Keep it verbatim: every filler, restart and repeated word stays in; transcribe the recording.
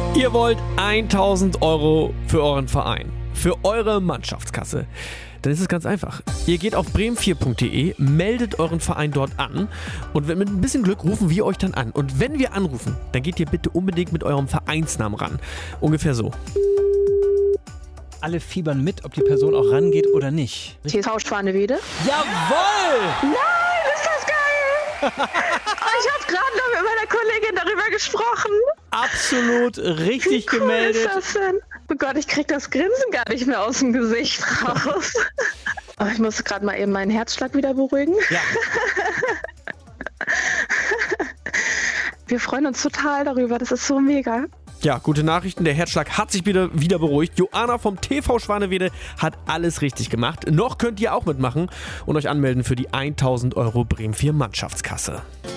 Ihr wollt tausend Euro für euren Verein, für eure Mannschaftskasse. Dann ist es ganz einfach. Ihr geht auf bremen vier punkt de, meldet euren Verein dort an und mit ein bisschen Glück rufen wir euch dann an. Und wenn wir anrufen, dann geht ihr bitte unbedingt mit eurem Vereinsnamen ran. Ungefähr so. Alle fiebern mit, ob die Person auch rangeht oder nicht. T V Schwanewede. Jawohl! Nein, ist das geil! Ich habe gerade noch mit meiner Kollegin darüber gesprochen. Absolut richtig Wie cool gemeldet. ist das denn? Oh Gott, ich krieg das Grinsen gar nicht mehr aus dem Gesicht raus. Oh, ich muss gerade mal eben meinen Herzschlag wieder beruhigen. Ja. Wir freuen uns total darüber, das ist so mega. Ja, gute Nachrichten. Der Herzschlag hat sich wieder, wieder beruhigt. Joanna vom T V Schwanewede hat alles richtig gemacht. Noch könnt ihr auch mitmachen und euch anmelden für die tausend Euro Bremen vier Mannschaftskasse.